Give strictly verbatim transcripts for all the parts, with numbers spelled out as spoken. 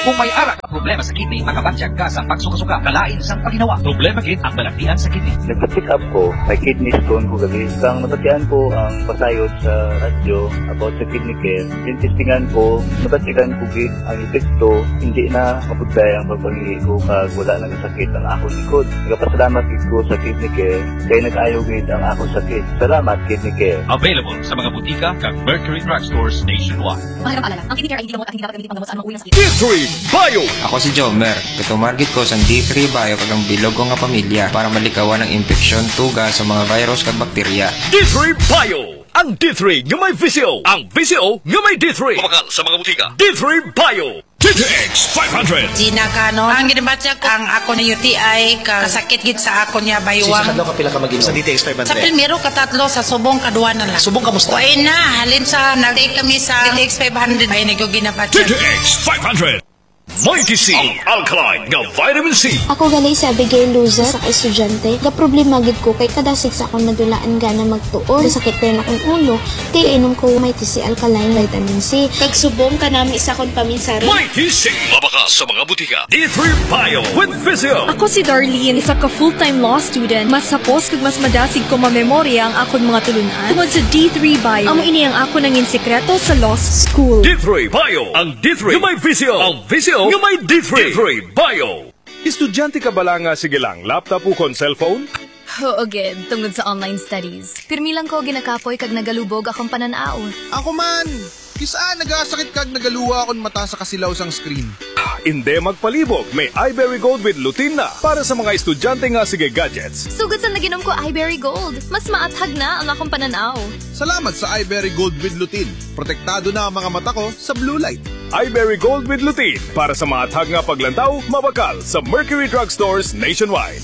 Kung may ara ka problema sa kidney, makabatyag ka sa pagsuka-suka, kalain sang paginawa. Problema gid ang balaktian sa kidney. Nagpa-check up ko, may kidney stone ko gabi. Kang nabatian ko ang pasayod sa radyo about sa kidney care. Tintistingan ko, nabatikan ko gid ang epekto, hindi na mapugday ang pagpangihi ko kag wala nang sakit ang akong likod. Nagapasalamat gid ko sa kidney care, kay nag-ayo gid ang akong sakit. Salamat kidney care. Available sa mga butika kag Mercury Drugstores nationwide. Mahirap alala, ang kidney care ay hindi gamot at hindi dapat gamitin panggamot sa anumang uri ng sakit. D three Bio. Ako si Jomer, katumargit ko sa D three Bio kag ang bilog ko nga pamilya para malikawan ang infeksyon, tuga sa mga virus kag bakterya. D three Bio. Ang D three nga may V C O. Ang V C O nga may D three. Kumakal sa mga butika. D three Bio. T T X five hundred. Gina Canon. Ang ginabatya ko, ang ako na U T I, kasakit gid sa ako niya baywang. Sa kadlaw ka pila ka mag-inom sa D T X five hundred? Sa primero katatlo, sa subong kaduwa na lang. Subong kamusta? Uy na, halin sa, nag-take kami sa D T X five hundred. Ay, nagyo ginabatya. T T X five hundred. Mighty C. Ang alkaline nga vitamin C. Ako gali sa Abigail Loser sa estudyante. Ga problema gid ko kay kada six ako nadulaan gana magtuon. Sakit pa akong ulo. Kay inom ko Mighty C alkaline vitamin C. Kag subong kanami sa akong paminsara. Mighty C. Mabakas sa mga butika. D three Bio with Vizio. Ako si Darlene, isa ka full-time law student. Mas sapos kag mas madasig ko mamemorya ang akong mga tulunan tungod sa D three Bio. Amo ini ang ako nangin sekreto sa law school. D three Bio. Ang D three nga may Vizio. Ang Vizio nga may D three. D three Bio. Estudyante ka bala nga sige lang, laptop o kon cellphone? Oo, gid, tungod sa online studies. Pirmi lang ko ginakapoy kag nagalubog akong pananaon. Ako man! Kisaan nagasakit kag nagaluwa akong mata sa kasilaw sang screen. Hindi magpalibog, may iBerry Gold with lutein na para sa mga estudyante nga sige gadgets. Sugod sa naginom ko iBerry Gold, mas maathag na ang akong pananaw. Salamat sa iBerry Gold with lutein. Protektado na ang mga mata ko sa blue light. iBerry Gold with lutein para sa maathag nga paglantaw, mabakal sa Mercury Drugstores nationwide.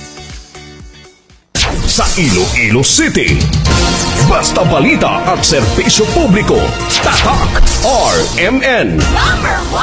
Sa Iloilo City, basta balita at serbisyo publiko, tatak R M N. Number one!